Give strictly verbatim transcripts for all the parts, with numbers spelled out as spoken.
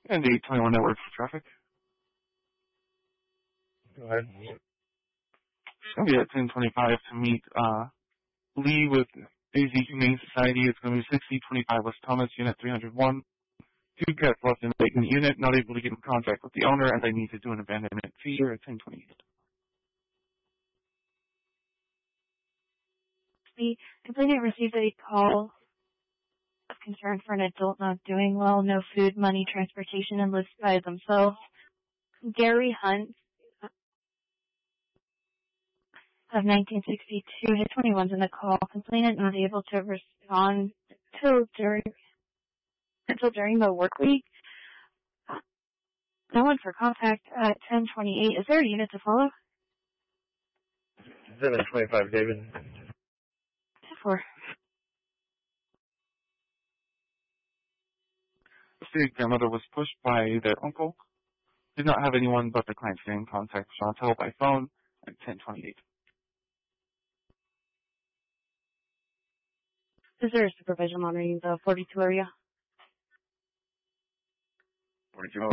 And the eight twenty-one network for traffic. Go ahead. It's going to be at ten twenty-five to meet uh, Lee with A Z Humane Society. It's going to be sixty twenty-five West Thomas, Unit three oh one. Two cats left in the vacant unit, not able to get in contact with the owner, and they need to do an abandonment fee here at ten twenty-eight. The complainant received a call of concern for an adult not doing well, no food, money, transportation, and lives by themselves. Gary Hunt of nineteen sixty-two, his twenty-one's in the call. Complainant not able to respond until during, until during the work week. No one for contact at ten twenty-eight. Is there a unit to follow? seven twenty-five, David. ten four. The state grandmother was pushed by their uncle. Did not have anyone but the client stay in contact with Chantel by phone at ten twenty-eight. Is there a supervisor monitoring the forty-two area? forty-two.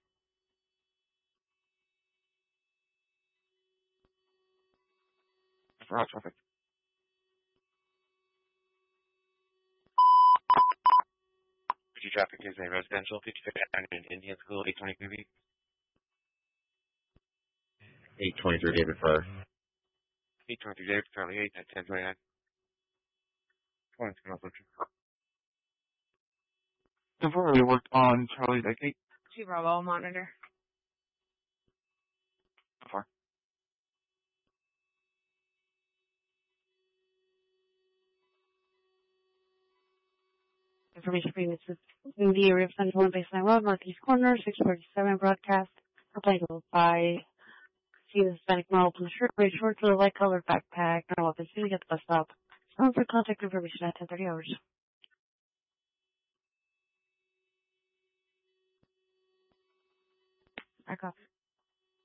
For hot traffic. fifty traffic is a residential, fifty-fifth Avenue in Indian School, eight twenty-three B. eight twenty-three, David Fur. eight twenty-three, David, Charlie eight at ten twenty-nine. Temporarily worked on Charlie's at eight. Two Bravo monitor. So far. Information previous in the area of Central and Baseline Road, Northeast Corner, six forty-seven broadcast. Complaint by see the Hispanic male blue shirt, gray shorts with a light colored backpack, no weapons, sitting at the bus stop. Phone for contact information at ten thirty hours. Back off.